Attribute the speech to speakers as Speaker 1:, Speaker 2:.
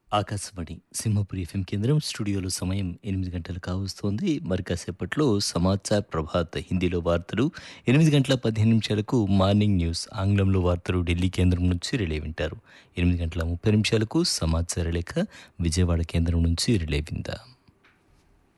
Speaker 1: Akashvani Simhapuri FM కేంద్రం స్టూడియోలో సమయం 8 గంటలు కావస్తోంది. మరి కాసేపట్లో సమాచార్ ప్రభాత్ హిందీలో వార్తలు, 8 గంటల 15 నిమిషాలకు మార్నింగ్ న్యూస్ ఆంగ్లంలో వార్తలు ఢిల్లీ కేంద్రం నుంచి రిలే వింటారు. 8 గంటల 30 నిమిషాలకు సమాచార లేఖ విజయవాడ కేంద్రం నుంచి రిలే విందాం.